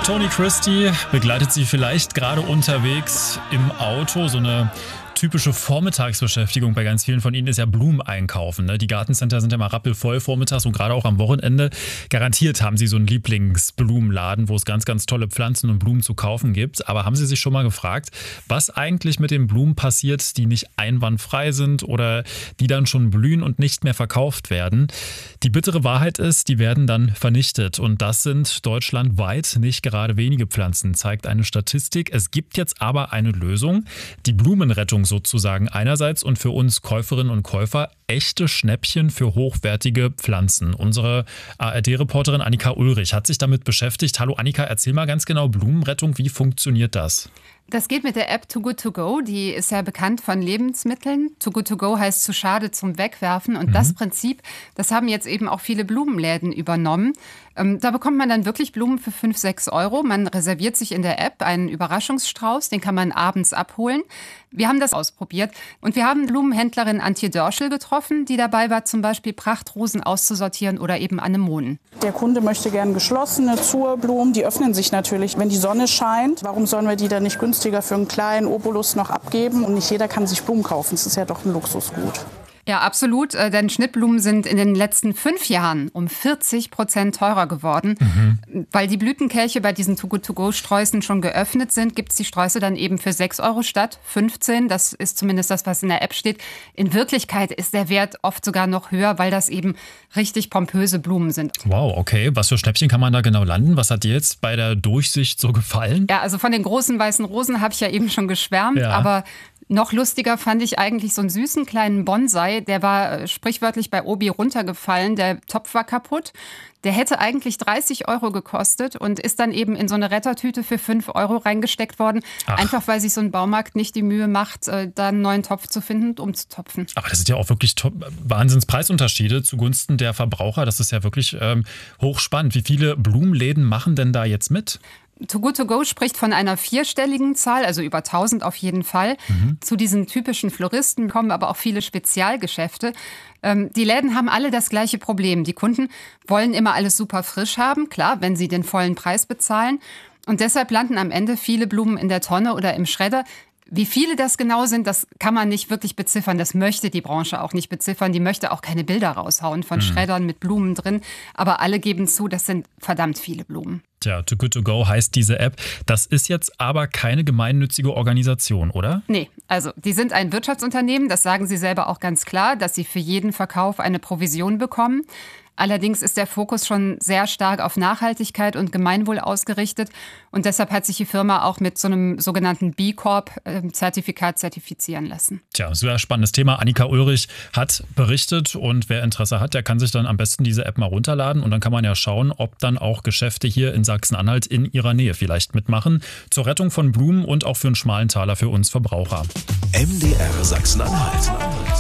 Tony Christie begleitet Sie vielleicht gerade unterwegs im Auto. So eine typische Vormittagsbeschäftigung bei ganz vielen von Ihnen ist ja Blumen einkaufen. Ne? Die Gartencenter sind ja mal rappelvoll vormittags und gerade auch am Wochenende. Garantiert haben Sie so einen Lieblingsblumenladen, wo es ganz, ganz tolle Pflanzen und Blumen zu kaufen gibt. Aber haben Sie sich schon mal gefragt, was eigentlich mit den Blumen passiert, die nicht einwandfrei sind oder die dann schon blühen und nicht mehr verkauft werden? Die bittere Wahrheit ist, die werden dann vernichtet. Und das sind deutschlandweit nicht gerade wenige Pflanzen, zeigt eine Statistik. Es gibt jetzt aber eine Lösung, die Blumenrettung sozusagen einerseits und für uns Käuferinnen und Käufer echte Schnäppchen für hochwertige Pflanzen. Unsere ARD-Reporterin Annika Ulrich hat sich damit beschäftigt. Hallo Annika, erzähl mal ganz genau, Blumenrettung, wie funktioniert das? Das geht mit der App Too Good To Go. Die ist ja bekannt von Lebensmitteln. Too Good To Go heißt zu schade zum Wegwerfen. Und das Prinzip, das haben jetzt eben auch viele Blumenläden übernommen. Da bekommt man dann wirklich Blumen für 5, 6 Euro. Man reserviert sich in der App einen Überraschungsstrauß. Den kann man abends abholen. Wir haben das ausprobiert. Und wir haben Blumenhändlerin Antje Dörschel getroffen, die dabei war, zum Beispiel Prachtrosen auszusortieren oder eben Anemonen. Der Kunde möchte gern geschlossene Zurblumen. Die öffnen sich natürlich, wenn die Sonne scheint. Warum sollen wir die dann nicht günstiger für einen kleinen Obolus noch abgeben? Und nicht jeder kann sich Blumen kaufen. Das ist ja doch ein Luxusgut. Ja, absolut. Denn Schnittblumen sind in den letzten 5 Jahren um 40% teurer geworden. Weil die Blütenkelche bei diesen Too Good To Go Sträußen schon geöffnet sind, gibt es die Sträuße dann eben für 6 Euro statt 15. Das ist zumindest das, was in der App steht. In Wirklichkeit ist der Wert oft sogar noch höher, weil das eben richtig pompöse Blumen sind. Wow, okay. Was für Schnäppchen kann man da genau landen? Was hat dir jetzt bei der Durchsicht so gefallen? Ja, also von den großen weißen Rosen habe ich ja eben schon geschwärmt, aber noch lustiger fand ich eigentlich so einen süßen kleinen Bonsai. Der war sprichwörtlich bei Obi runtergefallen. Der Topf war kaputt. Der hätte eigentlich 30 Euro gekostet und ist dann eben in so eine Rettertüte für 5 Euro reingesteckt worden. Einfach weil sich so ein Baumarkt nicht die Mühe macht, da einen neuen Topf zu finden und umzutopfen. Aber das sind ja auch wirklich Wahnsinnspreisunterschiede zugunsten der Verbraucher. Das ist ja wirklich hochspannend. Wie viele Blumenläden machen denn da jetzt mit? Too Good To Go spricht von einer 4-stelligen Zahl, also über 1000 auf jeden Fall. Zu diesen typischen Floristen kommen aber auch viele Spezialgeschäfte. Die Läden haben alle das gleiche Problem. Die Kunden wollen immer alles super frisch haben, klar, wenn sie den vollen Preis bezahlen. Und deshalb landen am Ende viele Blumen in der Tonne oder im Schredder. Wie viele das genau sind, das kann man nicht wirklich beziffern. Das möchte die Branche auch nicht beziffern. Die möchte auch keine Bilder raushauen von Schreddern mit Blumen drin. Aber alle geben zu, das sind verdammt viele Blumen. Tja, Too Good To Go heißt diese App. Das ist jetzt aber keine gemeinnützige Organisation, oder? Nee, also die sind ein Wirtschaftsunternehmen. Das sagen sie selber auch ganz klar, dass sie für jeden Verkauf eine Provision bekommen. Allerdings ist der Fokus schon sehr stark auf Nachhaltigkeit und Gemeinwohl ausgerichtet. Und deshalb hat sich die Firma auch mit so einem sogenannten B Corp-Zertifikat zertifizieren lassen. Tja, sehr spannendes Thema. Annika Ulrich hat berichtet und wer Interesse hat, der kann sich dann am besten diese App mal runterladen. Und dann kann man ja schauen, ob dann auch Geschäfte hier in Sachsen-Anhalt in ihrer Nähe vielleicht mitmachen. Zur Rettung von Blumen und auch für einen schmalen Taler für uns Verbraucher. MDR Sachsen-Anhalt.